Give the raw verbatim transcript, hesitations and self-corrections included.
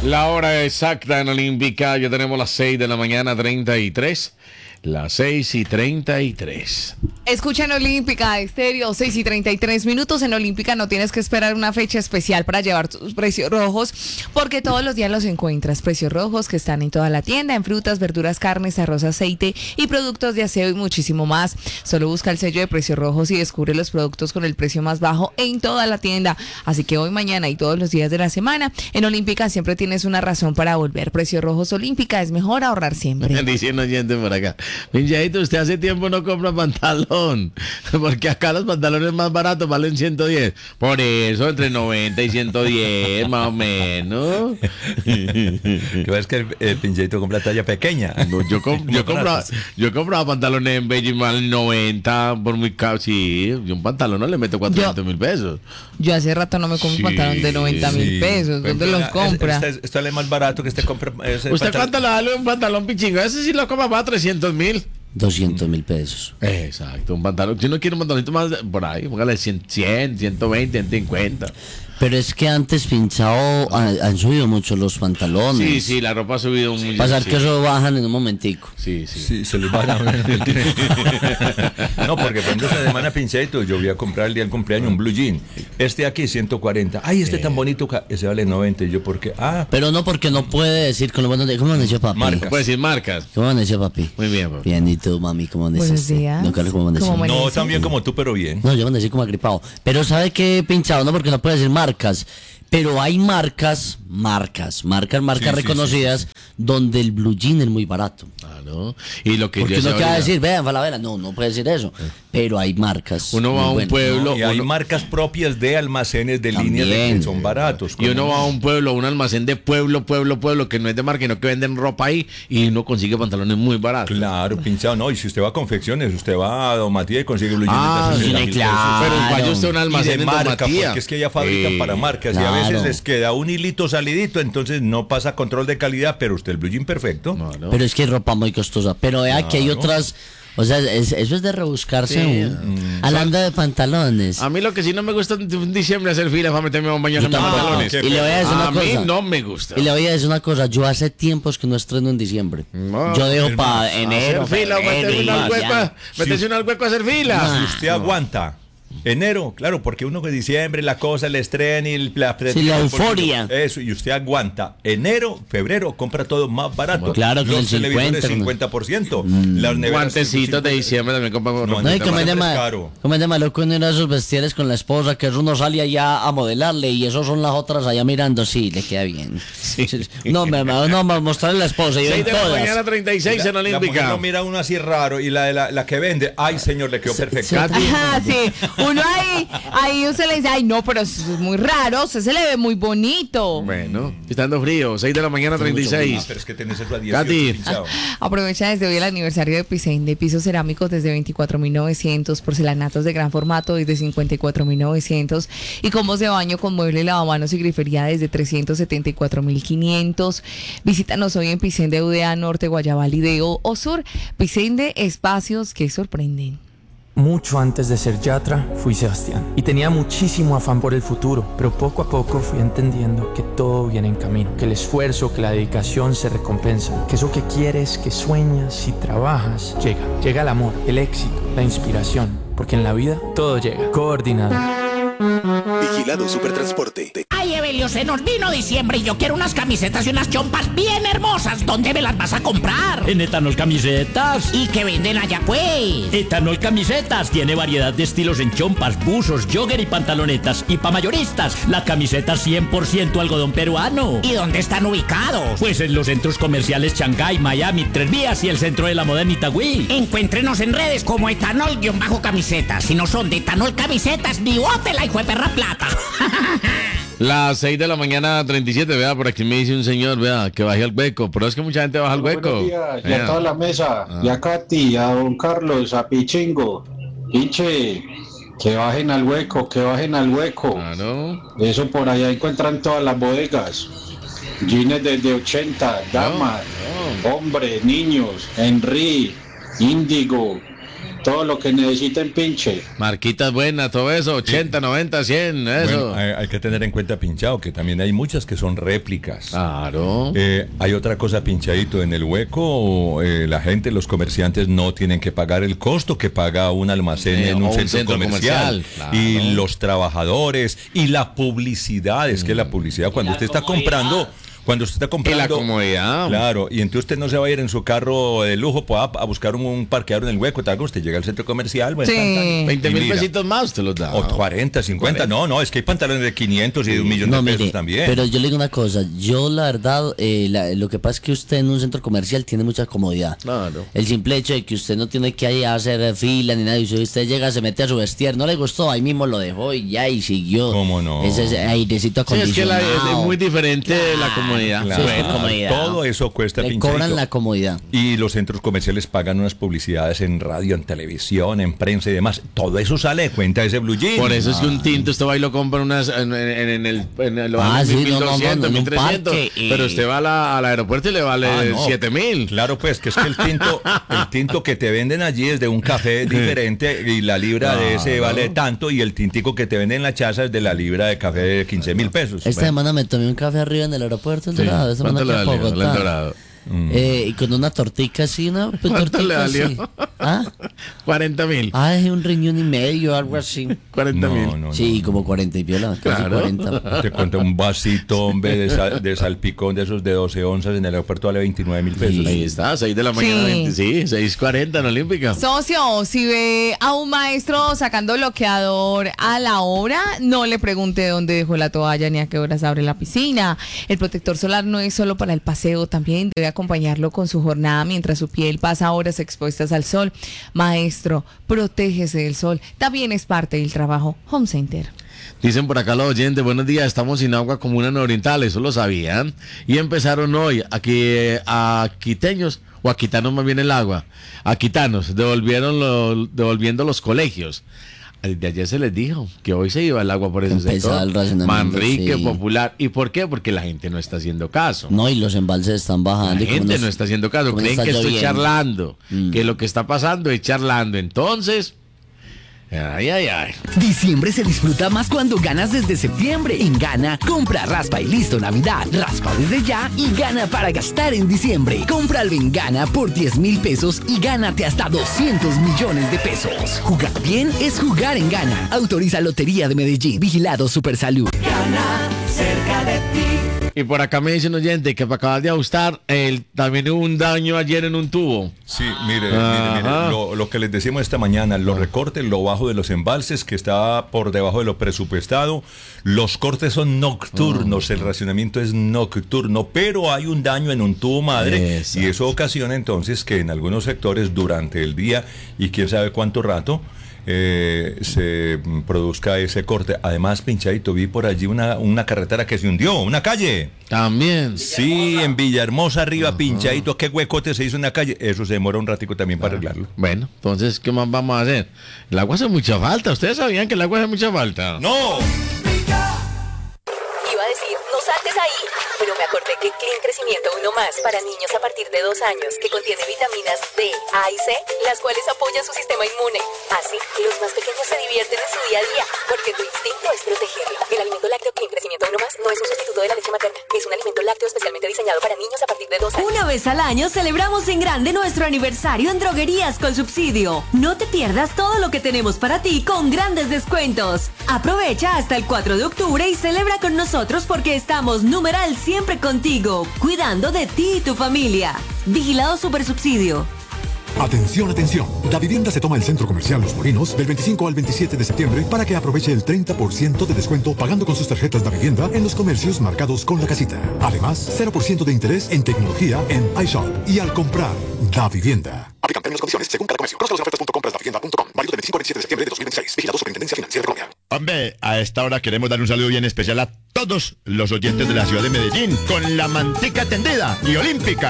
La hora exacta en Olímpica, ya tenemos las seis de la mañana, treinta y tres. Las seis y treinta y tres. Escucha en Olímpica Estéreo, seis y treinta y tres minutos. En Olímpica no tienes que esperar una fecha especial para llevar tus precios rojos, porque todos los días los encuentras. Precios rojos que están en toda la tienda, en frutas, verduras, carnes, arroz, aceite y productos de aseo y muchísimo más. Solo busca el sello de Precios Rojos y descubre los productos con el precio más bajo en toda la tienda. Así que hoy, mañana y todos los días de la semana, en Olímpica siempre tienes una razón para volver. Precios Rojos Olímpica, es mejor ahorrar siempre. Diciendo gente por acá, Pinchadito, usted hace tiempo no compra pantalón, porque acá los pantalones más baratos valen ciento diez. Por eso, entre noventa y ciento diez, más o menos. ¿Tú ves que el, el Pinchadito compra talla pequeña? No, yo, com- yo, compraba, yo compraba pantalones en Belgimal noventa, por muy caro. Sí, yo un pantalón no le meto cuatrocientos mil pesos. Yo hace rato no me compro Sí, un pantalón de noventa mil sí. pesos. ¿Dónde los compra? Este, este es más barato que este compra. Ese ¿Usted pantalón. cuánto le vale un pantalón pichinga? Ese sí lo compra para trescientos mil. doscientos mil pesos. Exacto, un pantalón. Si uno quiere un pantalonito más de- por ahí, póngale cien, cien, ciento veinte, ciento cincuenta. Pero es que antes pinchado han, han subido mucho los pantalones. Sí, sí, la ropa ha subido un millón. Pasar sí. que eso bajan en un momentico. Sí, sí. Sí, se les van a ver. No, porque cuando esa semana Pinchadito, yo voy a comprar el día del cumpleaños un blue jean. Este aquí, ciento cuarenta. Ay, este tan bonito, ca- ese vale noventa. Y yo, ¿por qué? Ah, Pero no, porque no puede decir con lo bueno de... ¿Cómo amaneció, papi? Marca. Puede decir marcas. ¿Cómo amaneció, papi? Muy bien, papi. Bien, ¿y tú, mami? ¿Cómo Buenos amaneciste? días. No, Carlos, ¿cómo amaneció? ¿Cómo no amaneció? tan bien como tú, pero bien. No, yo amanecí como agripado. Pero ¿sabe qué, pinchado? No, porque no puede decir marcas. Pero hay marcas, marcas, marcas, marcas Sí, sí, reconocidas donde el blue jean es muy barato. Ah, ¿no? Y lo que Porque yo uno decía que va a ahorita, decir, vean, Falabella, no, no puede decir eso. Pero hay marcas. Uno va muy a un buenas. pueblo, Y hay uno- marcas propias de almacenes de También. líneas de que son baratos. y uno como- va a un pueblo, a un almacén de pueblo, pueblo, pueblo, que no es de marca, sino que venden ropa ahí, y uno consigue pantalones muy baratos. Claro, Pinchado, no. Y si usted va a confecciones, usted va a Don Matías y consigue blue jean Ah, de sí, sesenta mil claro. Pero vaya usted a un pesos. Y almacén de en Don marca, Matías. porque es que ya fabrican Eh, para marcas y a claro. veces les queda un hilito salidito, entonces no pasa control de calidad, pero usted el blue jean perfecto. no, no. Pero es que hay ropa muy costosa. Pero vea que hay Claro. otras. O sea, es- eso es de rebuscarse. Sí. un- Hablando de pantalones. A mí lo que sí no me gusta en diciembre hacer filas para meterme a un baño Yo en mis tampoco. pantalones. Y le voy a decir A una mí cosa. no me gusta. Y le voy a decir una cosa. Yo hace tiempos que no estreno en diciembre. No, Yo dejo para enero. hacer fila, febrero, meterse y una ya. hueca, meterse una hueca a hacer fila. No. Si usted aguanta enero, claro, porque uno que diciembre, la cosa, el estreno y el la, Sí, la euforia. Eso, y usted aguanta enero, febrero, compra todo más barato. Claro, con los el televisores cincuenta, cincuenta por ciento. Las neveras Guantecitos de cincuenta. diciembre también compran con No, ropa. No, y Está como es más de, ma- caro. como es de maluco uno ir a esos vestires con la esposa, que uno sale allá a modelarle y esos son las otras allá mirando, sí, le queda bien. Sí. No, me, me- no, me mostrarle a la esposa y yo seis en de la todas. mañana, treinta y seis en La, la mujer Olímpica. lo mira a uno así raro y la, de la, la que vende, ay señor, le quedó perfecto. Ajá, sí. Uno ahí, ahí usted le dice, ay, no, pero es muy raro, usted se le ve muy bonito. Bueno, está dando frío, seis de la mañana, treinta y Ah, seis. pero es que tenés eso a dieciocho, Katy. Pinchado. Aprovecha desde hoy el aniversario de Pisen, de pisos cerámicos desde veinticuatro mil novecientos, porcelanatos de gran formato desde cincuenta y cuatro mil novecientos y combos de baño con mueble, lavamanos y grifería desde trescientos setenta y cuatro mil quinientos. Visítanos hoy en Pisen de U D A Norte, Guayabal y de O, o Sur. Pisen de espacios que sorprenden. Mucho antes de ser Yatra, fui Sebastián y tenía muchísimo afán por el futuro, pero poco a poco fui entendiendo que todo viene en camino, que el esfuerzo, que la dedicación se recompensan, que eso que quieres, que sueñas y trabajas, llega. Llega el amor, el éxito, la inspiración, porque en la vida todo llega. Coordinado. Vigilado Supertransporte. Ay, Evelio, se nos vino diciembre y yo quiero unas camisetas y unas chompas bien hermosas. ¿Dónde me las vas a comprar? En Etanol Camisetas. ¿Y qué venden allá, pues? Etanol Camisetas tiene variedad de estilos en chompas, buzos, jogger y pantalonetas. Y pa' mayoristas, la camiseta cien por ciento algodón peruano. ¿Y dónde están ubicados? Pues en los centros comerciales Shanghái, Miami, Tres Vías y el centro de la moda en Itagüí. Encuéntrenos en redes como etanol-camisetas. Si no son de Etanol Camisetas, ni bote la hijo de perra plata. Las seis de la mañana, treinta y siete, vea, por aquí me dice un señor, vea, que baje al hueco, pero es que mucha gente baja al hueco. Buenos días, y Vea. a toda la mesa, y a Katy, a don Carlos, a Pichingo, Piche, que bajen al hueco, que bajen al hueco. Claro. Eso por allá encuentran todas las bodegas. Jeans desde ochenta, damas, no. hombres, niños, Henry, Índigo, todo lo que necesiten, pinche. Marquitas buenas, todo eso, ochenta, noventa, cien, eso. Bueno, hay, hay que tener en cuenta, Pinchado, que también hay muchas que son réplicas. Claro. Eh, hay otra cosa, Pinchadito, en el hueco, eh, la gente, los comerciantes no tienen que pagar el costo que paga un almacén Eh, en un o un centro, centro comercial. comercial, claro. Y los trabajadores, y la publicidad, es que la publicidad, cuando usted está comprando... Cuando usted está comprando... Y la comodidad. Claro, y entonces usted no se va a ir en su carro de lujo pues, a, a buscar un, un parqueadero en el hueco, tal, usted llega al centro comercial, pues, Sí. tan, tan, veinte y mil mira. pesitos más usted los da. O cuarenta, cincuenta, no, no, es que hay pantalones de quinientos y de un millón No, de pesos mire, también. pero yo le digo una cosa, yo la verdad, eh, la- lo que pasa es que usted en un centro comercial tiene mucha comodidad. Claro. El simple hecho de que usted no tiene que ahí hacer eh, fila ni nada, y usted usted llega, se mete a su vestir, no le gustó, ahí mismo lo dejó y ya, y siguió. ¿Cómo no? Ese es airecito Sí, es que la- acondicionado. es, es muy diferente la comodidad. Claro, Sí, comodidad. todo eso cuesta, Le Pinchadito. cobran la comodidad. Y los centros comerciales pagan unas publicidades en radio, en televisión, en prensa y demás. Todo eso sale de cuenta de ese blue jean. Por eso es que un tinto usted va y lo compra unas, en, en- en el, en el lo Ah, vale sí, no, no, no, mil doscientos, no, en un mil trescientos, parque y- pero usted va a la- al aeropuerto y le vale Ah, no. siete mil. Claro, pues, que es que el tinto, el tinto que te venden allí es de un café diferente y la libra de ese Claro. vale tanto y el tintico que te venden en la chaza es de la libra de café de quince mil pesos. Esta semana me tomé un café arriba en el aeropuerto El Sí. Dorado. Esta ¿Cuánto semana le aquí a valió? El Bogotá. Dorado. Eh, y con una tortica así, una pues, ¿Cuánto le tortica valió? así. ¿Ah? cuarenta mil. Ay, un riñón y medio, algo así. cuarenta mil. No, no, Sí, como cuarenta y viola, casi Claro. cuarenta. Te cuenta un vasito, hombre, de, sal- de salpicón de esos de doce onzas en el aeropuerto vale veintinueve mil pesos. Ahí está, seis de la mañana, Sí. veinte, sí, seis cuarenta en Olímpica. Socio, si ve a un maestro sacando bloqueador a la hora, no le pregunte dónde dejó la toalla ni a qué horas abre la piscina. El protector solar no es solo para el paseo, también debe acompañarlo con su jornada mientras su piel pasa horas expuestas al sol. Maestro, protégese del sol. También es parte del trabajo Home Center. Dicen por acá los oyentes, buenos días, estamos sin agua común en Oriental, eso lo sabían. Y empezaron hoy, aquí eh, a quiteños, o a quitanos más bien el agua, a quitanos, devolvieron lo- devolviendo los colegios. De ayer se les dijo que hoy se iba el agua por ese Empezaba sector. el racionamiento, Manrique, sí. Popular. ¿Y por qué? Porque la gente no está haciendo caso. No, y los embalses están bajando. La y como gente nos- no está haciendo caso, como creen está que estoy lloviendo. charlando, Mm. que lo que está pasando es charlando. Entonces, ay, ay, ay. Diciembre se disfruta más cuando ganas desde septiembre. En Gana, compra, raspa y listo Navidad. Raspa desde ya y gana para gastar en diciembre. Cómpralo en Gana por diez mil pesos y gánate hasta doscientos millones de pesos. Jugar bien es jugar en Gana. Autoriza Lotería de Medellín. Vigilado Supersalud. Gana, cerca de ti. Y por acá me dice un oyente que para acabar de ajustar, el, también hubo un daño ayer en un tubo. Sí, mire, mire, Ajá. mire, lo, lo que les decimos esta mañana, los recortes, lo bajo de los embalses, que está por debajo de lo presupuestado, los cortes son nocturnos, el racionamiento es nocturno, pero hay un daño en un tubo madre Exacto. y eso ocasiona entonces que en algunos sectores durante el día y quién sabe cuánto rato, eh, se mm, produzca ese corte. Además, Pinchadito, vi por allí una, una carretera que se hundió, una calle. También. Sí, en Villahermosa arriba, Pinchadito, qué huecote se hizo en la calle. Eso se demora un ratico también para arreglarlo. Bueno, entonces, ¿qué más vamos a hacer? El agua hace mucha falta. ¿Ustedes sabían que el agua hace mucha falta? ¡No! Iba a decir, no saltes ahí, pero me acordé que Clean Crecimiento uno más para niños a partir de dos años, que contiene vitaminas D, A y C, las cuales apoyan su sistema inmune. Así, los más pequeños se divierten en su día a día, porque tu instinto es protegerlo. El alimento lácteo Clean Crecimiento uno más no es un sustituto de la leche materna, es un alimento lácteo especialmente diseñado para niños a partir de dos años. Una vez al año celebramos en grande nuestro aniversario en Droguerías con Subsidio. No te pierdas todo lo que tenemos para ti con grandes descuentos. Aprovecha hasta el cuatro de octubre y celebra con nosotros porque estamos numeral siempre contigo, cuidando de ti y tu familia. Vigilado Supersubsidio. Atención, atención. Da Vivienda se toma el Centro Comercial Los Molinos del veinticinco al veintisiete de septiembre para que aproveche el treinta por ciento de descuento pagando con sus tarjetas Da Vivienda en los comercios marcados con la casita. Además, cero por ciento de interés en tecnología en iShop y al comprar Da Vivienda. Aplican términos y condiciones según cada comercio. Conozca las ofertas punto compras da vivienda punto com. Válido del veinticinco al veintisiete de septiembre de dos mil veintiséis. Vigilado Superintendencia Financiera de Colombia. Hombre, a esta hora queremos dar un saludo bien especial a todos los oyentes de la ciudad de Medellín con la mantica tendida y olímpica.